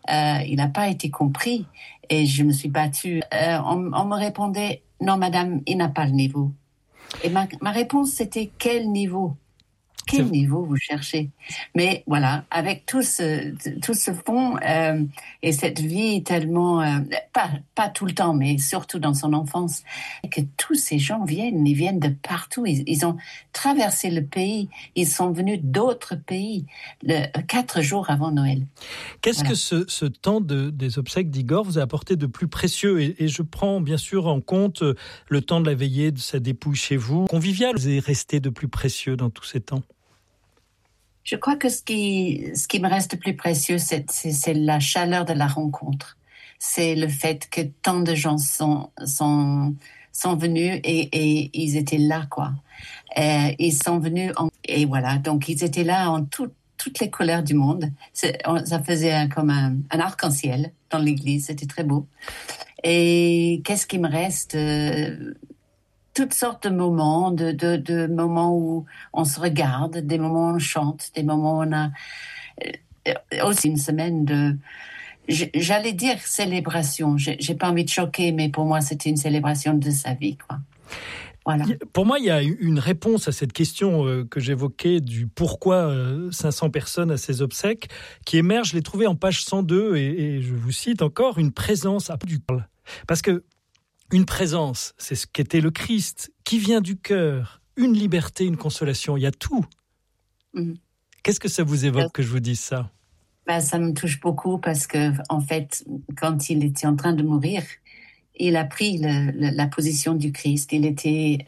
il n'a pas été compris. Et je me suis battue. On me répondait, non, madame, il n'a pas le niveau. Et ma réponse, c'était, quel niveau? Quel niveau vous cherchez? Mais voilà, avec tout ce fond et cette vie tellement, pas tout le temps, mais surtout dans son enfance, que tous ces gens ils viennent de partout. Ils ont traversé le pays, ils sont venus d'autres pays 4 jours avant Noël. Qu'est-ce que ce temps des obsèques d'Igor vous a apporté de plus précieux? Et je prends bien sûr en compte le temps de la veillée de sa dépouille chez vous. Convivial, vous est resté de plus précieux dans tous ces temps? Je crois que ce qui me reste le plus précieux, c'est la chaleur de la rencontre. C'est le fait que tant de gens sont venus et ils étaient là, quoi. Ils sont venus et voilà, donc ils étaient là en toutes les couleurs du monde. Ça faisait comme un arc-en-ciel dans l'église, c'était très beau. Et qu'est-ce qui me reste? Toutes sortes de moments, de moments où on se regarde, des moments où on chante, des moments où on a aussi une semaine j'allais dire célébration. J'ai pas envie de choquer, mais pour moi, c'était une célébration de sa vie, quoi. Voilà. Pour moi, il y a une réponse à cette question que j'évoquais du pourquoi 500 personnes à ces obsèques qui émerge. Je l'ai trouvé en page 102 et je vous cite encore, une présence à du parle. Parce que une présence, c'est ce qu'était le Christ, qui vient du cœur, une liberté, une consolation, il y a tout. Qu'est-ce que ça vous évoque que je vous dise ça? Ça me touche beaucoup parce que, en fait, quand il était en train de mourir, il a pris la position du Christ. Il était,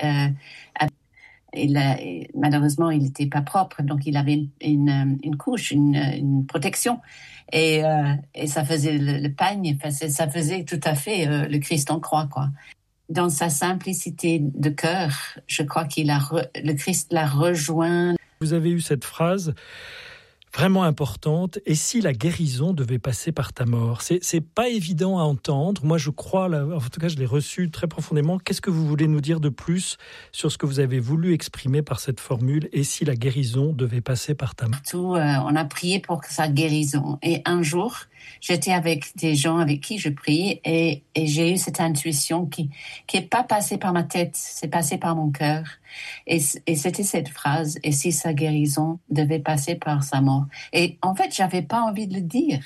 malheureusement, il n'était pas propre, donc il avait une couche, une protection. Et ça faisait le pagne, ça faisait tout à fait le Christ en croix, quoi. Dans sa simplicité de cœur, je crois le Christ l'a rejoint. Vous avez eu cette phrase vraiment importante. Et si la guérison devait passer par ta mort? C'est pas évident à entendre. Moi, je crois, en tout cas, je l'ai reçu très profondément. Qu'est-ce que vous voulez nous dire de plus sur ce que vous avez voulu exprimer par cette formule? Et si la guérison devait passer par ta mort? On a prié pour sa guérison. Et un jour, j'étais avec des gens avec qui je prie et j'ai eu cette intuition qui est pas passée par ma tête, c'est passé par mon cœur. Et c'était cette phrase, et si sa guérison devait passer par sa mort. Et en fait, j'avais pas envie de le dire.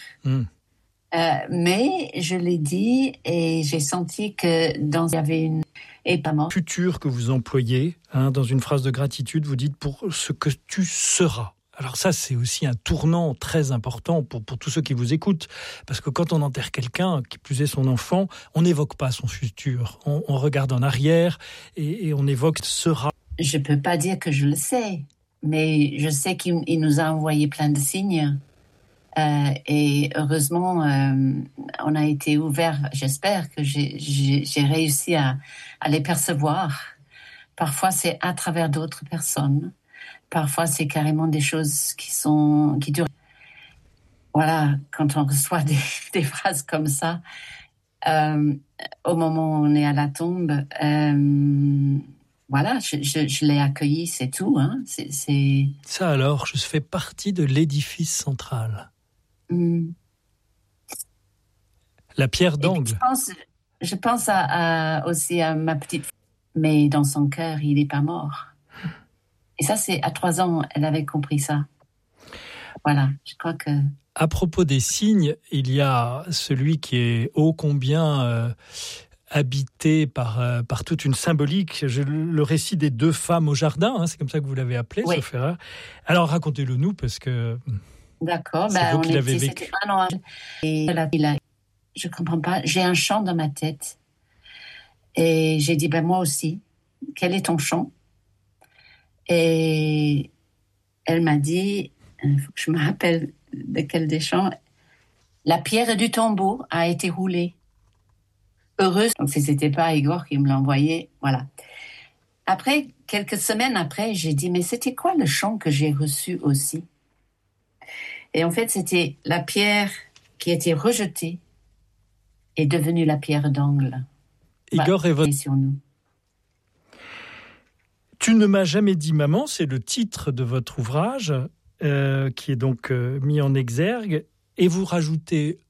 Mais je l'ai dit et j'ai senti que il y avait une épargne. Futur que vous employez, dans une phrase de gratitude, vous dites pour ce que tu seras. Alors ça, c'est aussi un tournant très important pour tous ceux qui vous écoutent. Parce que quand on enterre quelqu'un, qui plus est son enfant, on n'évoque pas son futur. On regarde en arrière et on évoque sera. Je peux pas dire que je le sais, mais je sais qu'il nous a envoyé plein de signes. Et heureusement, on a été ouvert. J'espère que j'ai réussi à les percevoir. Parfois, c'est à travers d'autres personnes. Parfois, c'est carrément des choses qui durent. Voilà, quand on reçoit des phrases comme ça, au moment où on est à la tombe, voilà, je l'ai accueilli, c'est tout. C'est... Ça alors, je fais partie de l'édifice central. La pierre d'angle. Je pense aussi à ma petite fille, mais dans son cœur, il n'est pas mort. Et ça, c'est à 3 ans, elle avait compris ça. Voilà, je crois que... À propos des signes, il y a celui qui est ô combien habité par toute une symbolique. Le récit des 2 femmes au jardin, c'est comme ça que vous l'avez appelé, oui. sauf erreur. Alors racontez-le nous, parce que d'accord, c'est vous qui l'avez vécu. C'était 1 an. Et je comprends pas, j'ai un chant dans ma tête. Et j'ai dit, moi aussi, quel est ton chant? Et elle m'a dit, il faut que je me rappelle de quel des chants, la pierre du tombeau a été roulée. Heureuse, donc si c'était pas Igor qui me l'a envoyé, voilà. Après, quelques semaines après, j'ai dit, mais c'était quoi le chant que j'ai reçu aussi? Et en fait, c'était la pierre qui a été rejetée est devenue la pierre d'angle. Igor est sur nous. Tu ne m'as jamais dit maman, c'est le titre de votre ouvrage qui est donc mis en exergue. Et vous rajoutez